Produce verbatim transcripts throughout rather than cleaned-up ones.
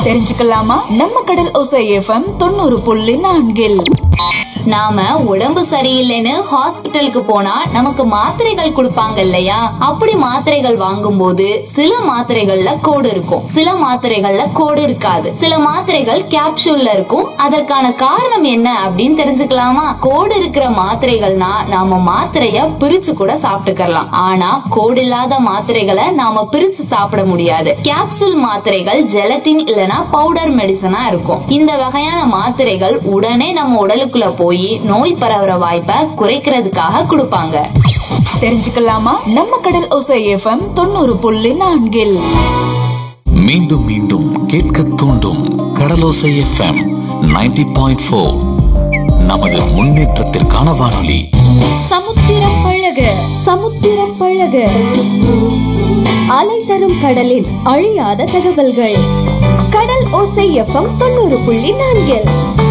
தெரிஞ்சுக்கலாமா? நம்ம கடல் ஓசை எஃப்எம் தொண்ணூறு புள்ளி நான்கில் நாம உடம்பு சரியில்லைன்னு ஹாஸ்பிட்டலுக்கு போனா நமக்கு மாத்திரைகள் கொடுப்பாங்க இல்லையா? அப்படி மாத்திரைகள் வாங்கும் போது சில மாத்திரைகள்ல கோடு இருக்கும், சில மாத்திரைகள்ல கோடு இருக்காது. சில மாத்திரைகள் கேப்சூல்ல இருக்கும். அதற்கான காரணம் என்ன அப்படின்னு தெரிஞ்சுக்கலாமா? கோடு இருக்கிற மாத்திரைகள்னா நாம மாத்திரைய பிரிச்சு கூட சாப்பிட்டுக்கலாம். ஆனா கோடு இல்லாத மாத்திரைகளை நாம பிரிச்சு சாப்பிட முடியாது. கேப்சூல் மாத்திரைகள் ஜெலட்டின் இல்லனா பவுடர் மெடிசனா இருக்கும். இந்த வகையான மாத்திரைகள் உடனே நம்ம உடலுக்குள்ள போய் நோய் பரவுற வாய்ப்பை குறைக்கிறதுக்காக கொடுப்பாங்க. தெரிஞ்சுக்கலாமா? நம்ம கடல் ஓசை எஃப்எம் தொண்ணூறு புள்ளி நான்கில் மீண்டும் மீண்டும் கேட்க தூண்டும் கடலோசை எஃப்எம் நைன்டி பாயிண்ட் ஃபோர். நமது முன்னேற்றத்திற்கான வானொலி. சமுத்திரம் பழக சமுத்திரம் பழக அலை தரும் கடலின் அழியாத தகவல்கள். கடல் ஓசை எஃப்எம் தொண்ணூறு புள்ளி நான்கில்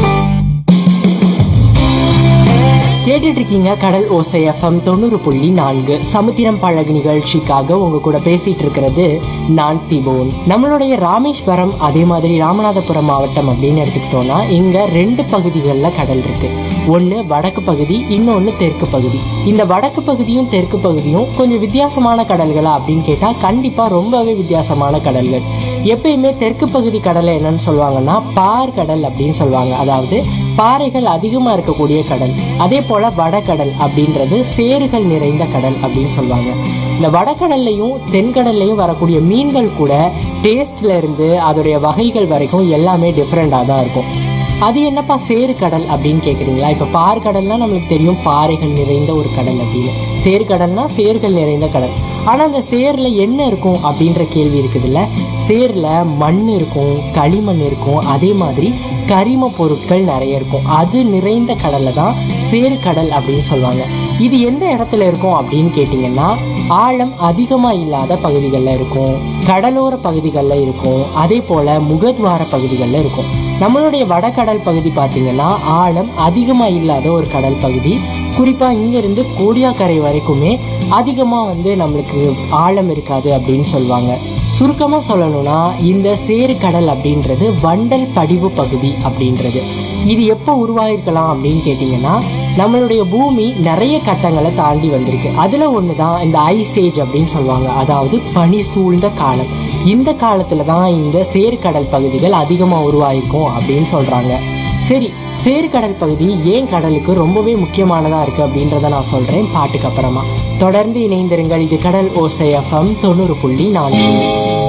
கேட்டுட்டு இருக்கீங்க கடல் ஓசை எஃப்எம் தொண்ணூறு புள்ளி நான்கு. சமுத்திரம் பழகு நிகழ்ச்சிக்காக உங்க கூட பேசிட்டு இருக்கிறது நான் திபோன். நம்மளுடைய ராமேஸ்வரம் அதே மாதிரி ராமநாதபுரம் மாவட்டம் அப்படின்னு எடுத்துக்கிட்டோம்னா இங்க ரெண்டு பகுதிகளில் கடல் இருக்கு. ஒன்று வடக்கு பகுதி, இன்னொன்று தெற்கு பகுதி. இந்த வடக்கு பகுதியும் தெற்கு பகுதியும் கொஞ்சம் வித்தியாசமான கடல்களா அப்படின்னு கேட்டால் கண்டிப்பாக ரொம்பவே வித்தியாசமான கடல்கள். எப்பயுமே தெற்கு பகுதி கடலை என்னன்னு சொல்லுவாங்கன்னா பார் கடல் அப்படின்னு சொல்லுவாங்க, அதாவது பாறைகள் அதிகமாக இருக்கக்கூடிய கடல். அதே போல் வடகடல் அப்படின்றது சேறுகள் நிறைந்த கடல் அப்படின்னு சொல்லுவாங்க. இந்த வடகடல்லையும் தென்கடல்லையும் வரக்கூடிய மீன்கள் கூட டேஸ்ட்ல இருந்து அதோடைய வகைகள் வரைக்கும் எல்லாமே டிஃப்ரெண்டாக தான் இருக்கும். அது என்னப்பா சேறு கடல் அப்படின்னு கேட்குறீங்களா? இப்போ பார் கடல்னா நம்மளுக்கு தெரியும் பாறைகள் நிறைந்த ஒரு கடல் அப்படின்னு. சேறு கடல்னா சேறுகள் நிறைந்த கடல். ஆனால் அந்த சேரில் என்ன இருக்கும் அப்படின்ற கேள்வி இருக்குதுல்ல. சேரில் மண் இருக்கும், களிமண் இருக்கும், அதே மாதிரி கரிம பொருட்கள் நிறைய இருக்கும். அது நிறைந்த கடலை தான் சேறு கடல் அப்படின்னு சொல்லுவாங்க. இது எந்த இடத்துல இருக்கும் அப்படின்னு கேட்டிங்கன்னா ஆழம் அதிகமாக இல்லாத பகுதிகளில் இருக்கும், கடலோர பகுதிகளில் இருக்கும், அதே போல் முகத்வார பகுதிகளில் இருக்கும். நம்மளுடைய வடகடல் பகுதி பார்த்திங்கன்னா ஆழம் அதிகமாக இல்லாத ஒரு கடல் பகுதி. குறிப்பாக இங்கேருந்து கோடியாக்கரை வரைக்குமே அதிகமாக வந்து நம்மளுக்கு ஆழம் இருக்காது அப்படின்னு சொல்லுவாங்க. சுருக்கமாக சொல்லணும்னா இந்த சேறு கடல் அப்படின்றது வண்டல் படிவு பகுதி அப்படின்றது. இது எப்போ உருவாகிருக்கலாம் அப்படின்னு கேட்டிங்கன்னா நம்மளுடைய பூமி நிறைய கட்டங்களை தாண்டி வந்திருக்கு. அதில் ஒன்று தான் இந்த ஐஸ் ஏஜ் அப்படின்னு சொல்லுவாங்க, அதாவது பனி சூழ்ந்த காலம். இந்த காலத்தில் தான் இந்த சேறுகடல் பகுதிகள் அதிகமாக உருவாகிருக்கும் அப்படின்னு சொல்கிறாங்க. சரி, சேறுகடல் பகுதி ஏன் கடலுக்கு ரொம்பவே முக்கியமானதாக இருக்குது அப்படின்றத நான் சொல்கிறேன் பாட்டுக்கு அப்புறமா. தொடர்ந்து இணைந்திருங்கள். இது கடல் ஓசை எஃப்எம் தொண்ணூறு புள்ளி நான்கு.